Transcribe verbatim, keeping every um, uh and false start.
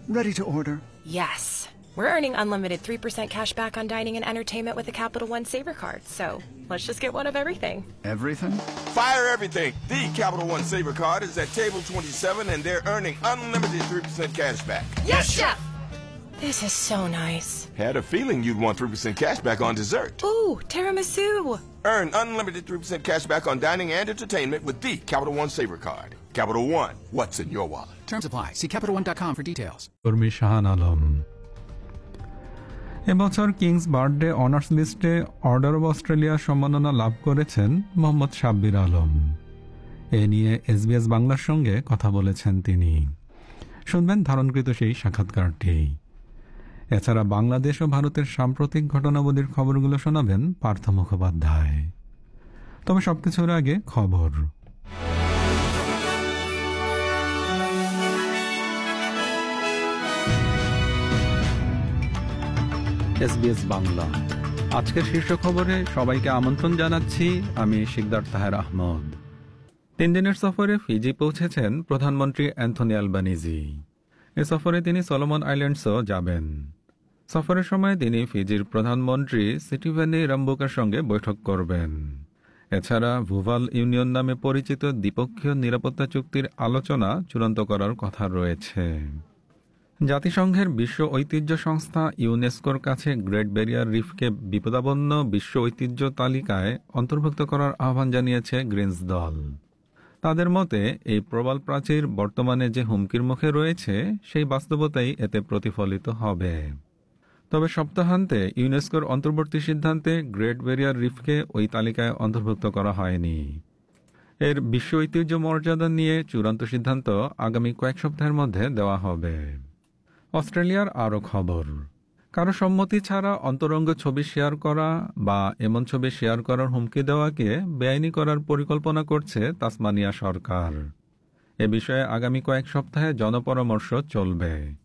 Ready to order. Yes. We're earning unlimited three percent cash back on dining and entertainment with the Capital One Saver card. So let's just get one of everything. Everything? Fire everything. The Capital One Saver card is at table twenty-seven and they're earning unlimited three percent cash back. Yes, Chef! This is so nice. Had a feeling you'd want three percent cash back on dessert. Ooh, tiramisu. Earn unlimited three percent cash back on dining and entertainment with the Capital One Saver card. Capital One, what's in your wallet? Terms apply. See capital one dot com for details. কর্মী শাহান আলম এবছর Kings birthday honours লিস্টে order of Australia সম্মাননা লাভ করেছেন মোহাম্মদ সাব্বির আলম। এ নিয়ে SBS বাংলার সঙ্গে কথা বলেছেন তিনি। শুনবেন ধারণকৃত সেই সাক্ষাৎকারটি। এছাড়া বাংলাদেশ ও ভারতের সাম্প্রতিক ঘটনাবলীর খবরগুলো শোনাবেন পার্থ মুখোপাধ্যায়। তবে সবকিছুর আগে খবর। এসবিএস বাংলা আজকের শীর্ষ খবরে সবাইকে আমন্ত্রণ জানাচ্ছি। আমি শিকদার তাহের আহমদ। তিন দিনের সফরে ফিজি পৌঁছেছেন প্রধানমন্ত্রী অ্যান্থনি আলবানিজি। এ সফরে তিনি সলোমন আইল্যান্ডসও যাবেন। সফরের সময় তিনি ফিজির প্রধানমন্ত্রী সিটিভেনি রাম্বুকার সঙ্গে বৈঠক করবেন। এছাড়া ভুভাল ইউনিয়ন নামে পরিচিত দ্বিপক্ষীয় নিরাপত্তা চুক্তির আলোচনা চূড়ান্ত করার কথা রয়েছে। জাতিসংঘের বিশ্ব ঐতিহ্য সংস্থা ইউনেস্কোর কাছে গ্রেট ব্যারিয়ার রিফকে বিপদাপন্ন বিশ্ব ঐতিহ্য তালিকায় অন্তর্ভুক্ত করার আহ্বান জানিয়েছে গ্রিনস দল। তাদের মতে এই প্রবাল প্রাচীর বর্তমানে যে হুমকির মুখে রয়েছে সেই বাস্তবতাই এতে প্রতিফলিত হবে। তবে সপ্তাহান্তে ইউনেস্কোর অন্তর্বর্তী সিদ্ধান্তে গ্রেট ব্যারিয়ার রিফকে ওই তালিকায় অন্তর্ভুক্ত করা হয়নি। এর বিশ্ব ঐতিহ্য মর্যাদা নিয়ে চূড়ান্ত সিদ্ধান্ত আগামী কয়েক সপ্তাহের মধ্যে দেওয়া হবে। অস্ট্রেলিয়ার আরও খবর। কারো সম্মতি ছাড়া অন্তরঙ্গ ছবি শেয়ার করা বা এমন ছবি শেয়ার করার হুমকি দেওয়াকে বেআইনি করার পরিকল্পনা করছে তাসমানিয়া সরকার। এ বিষয়ে আগামী কয়েক সপ্তাহে জনপরামর্শ চলবে।